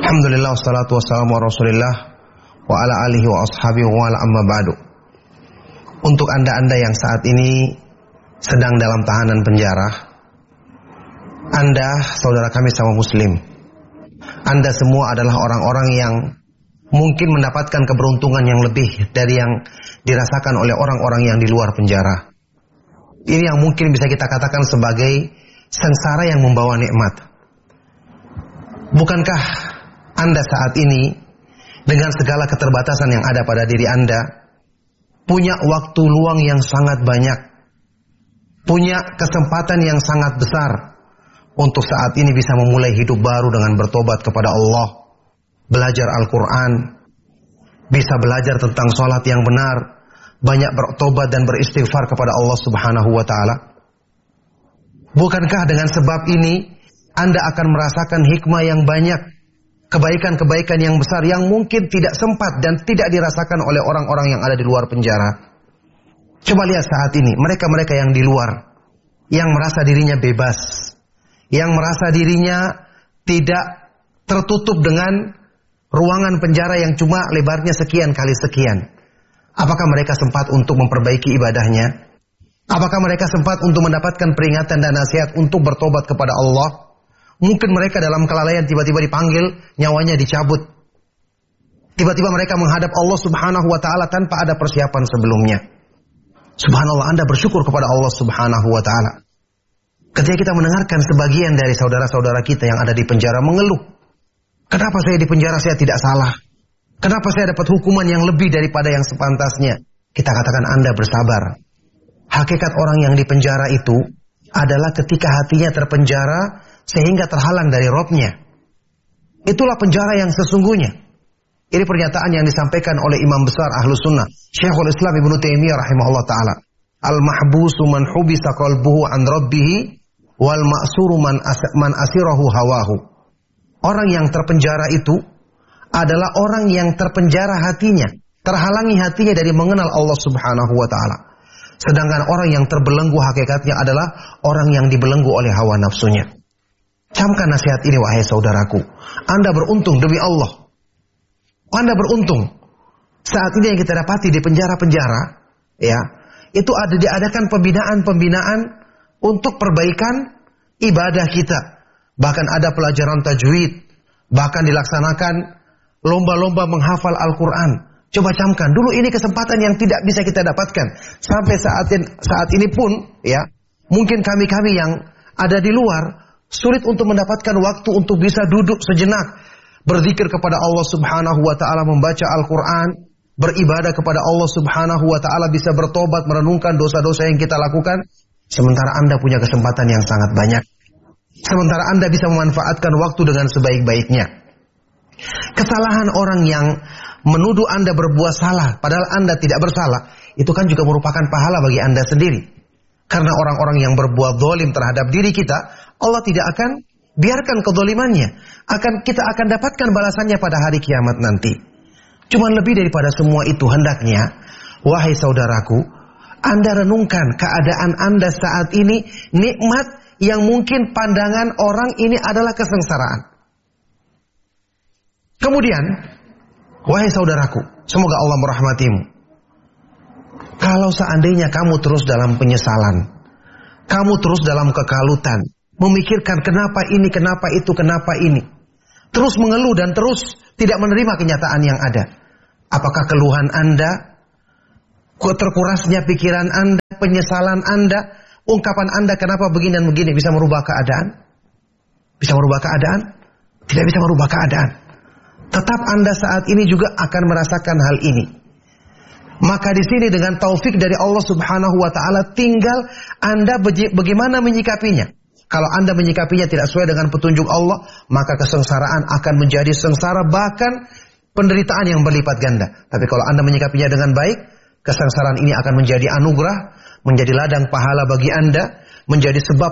Alhamdulillah wassalatu wassalamu ala Rasulillah wa ala alihi wa ashabihi wa ala amma ba'du. Untuk Anda yang saat ini sedang dalam tahanan penjara, Anda saudara kami sama muslim, Anda semua adalah orang-orang yang mungkin mendapatkan keberuntungan yang lebih dari yang dirasakan oleh orang-orang yang di luar penjara. Ini yang mungkin bisa kita katakan sebagai sengsara yang membawa nikmat. Bukankah Anda saat ini dengan segala keterbatasan yang ada pada diri Anda punya waktu luang yang sangat banyak, punya kesempatan yang sangat besar untuk saat ini bisa memulai hidup baru dengan bertobat kepada Allah, belajar Al-Quran, bisa belajar tentang sholat yang benar, banyak bertobat dan beristighfar kepada Allah Subhanahu wa Ta'ala. Bukankah dengan sebab ini Anda akan merasakan hikmah yang banyak, kebaikan-kebaikan yang besar yang mungkin tidak sempat dan tidak dirasakan oleh orang-orang yang ada di luar penjara? Coba lihat saat ini, mereka-mereka yang di luar, yang merasa dirinya bebas, yang merasa dirinya tidak tertutup dengan ruangan penjara yang cuma lebarnya sekian kali sekian. Apakah mereka sempat untuk memperbaiki ibadahnya? Apakah mereka sempat untuk mendapatkan peringatan dan nasihat untuk bertobat kepada Allah? Mungkin mereka dalam kelalaian tiba-tiba dipanggil, nyawanya dicabut. Tiba-tiba mereka menghadap Allah Subhanahu wa Ta'ala tanpa ada persiapan sebelumnya. Subhanallah, Anda bersyukur kepada Allah Subhanahu wa Ta'ala. Ketika kita mendengarkan sebagian dari saudara-saudara kita yang ada di penjara mengeluh, kenapa saya di penjara, saya tidak salah? Kenapa saya dapat hukuman yang lebih daripada yang sepantasnya? Kita katakan, Anda bersabar. Hakikat orang yang di penjara itu adalah ketika hatinya terpenjara sehingga terhalang dari Robnya. Itulah penjara yang sesungguhnya. Ini pernyataan yang disampaikan oleh Imam besar Ahlus Sunnah, Syekhul Islam Ibnu Taimiyah rahimahullah ta'ala. Al-mahbusu man hubisa qalbuhu an rabbihi wal ma'suru man asirahu hawahu. Orang yang terpenjara itu adalah orang yang terpenjara hatinya, terhalangi hatinya dari mengenal Allah Subhanahu wa Ta'ala. Sedangkan orang yang terbelenggu hakikatnya adalah orang yang dibelenggu oleh hawa nafsunya. Camkan nasihat ini wahai saudaraku. Anda beruntung demi Allah. Anda beruntung. Saat ini yang kita dapati di penjara-penjara, ya, itu diadakan pembinaan-pembinaan untuk perbaikan ibadah kita. Bahkan ada pelajaran tajwid, bahkan dilaksanakan lomba-lomba menghafal Al-Quran. Coba camkan, dulu ini kesempatan yang tidak bisa kita dapatkan. Sampai saat ini pun, ya, mungkin kami-kami yang ada di luar sulit untuk mendapatkan waktu untuk bisa duduk sejenak, berzikir kepada Allah Subhanahu wa Ta'ala, membaca Al-Quran, beribadah kepada Allah Subhanahu wa Ta'ala, bisa bertobat, merenungkan dosa-dosa yang kita lakukan. Sementara Anda punya kesempatan yang sangat banyak. Sementara Anda bisa memanfaatkan waktu dengan sebaik-baiknya. Kesalahan orang yang menuduh Anda berbuat salah, padahal Anda tidak bersalah, itu kan juga merupakan pahala bagi Anda sendiri. Karena orang-orang yang berbuat zalim terhadap diri kita, Allah tidak akan biarkan kezalimannya. Kita akan dapatkan balasannya pada hari kiamat nanti. Cuman lebih daripada semua itu, hendaknya, wahai saudaraku, Anda renungkan keadaan Anda saat ini, nikmat yang mungkin pandangan orang ini adalah kesengsaraan. Kemudian, wahai saudaraku, semoga Allah merahmatimu. Kalau seandainya kamu terus dalam penyesalan, kamu terus dalam kekalutan, memikirkan kenapa ini, kenapa itu, kenapa ini, terus mengeluh dan terus tidak menerima kenyataan yang ada, apakah keluhan Anda, terkurasnya pikiran Anda, penyesalan Anda, ungkapan Anda kenapa begini dan begini bisa merubah keadaan? Bisa merubah keadaan? Tidak bisa merubah keadaan. Tetap Anda saat ini juga akan merasakan hal ini. Maka di sini dengan taufik dari Allah Subhanahu wa Ta'ala, tinggal Anda bagaimana menyikapinya. Kalau Anda menyikapinya tidak sesuai dengan petunjuk Allah, maka kesengsaraan akan menjadi sengsara, bahkan penderitaan yang berlipat ganda. Tapi kalau Anda menyikapinya dengan baik, kesengsaraan ini akan menjadi anugerah, menjadi ladang pahala bagi Anda, menjadi sebab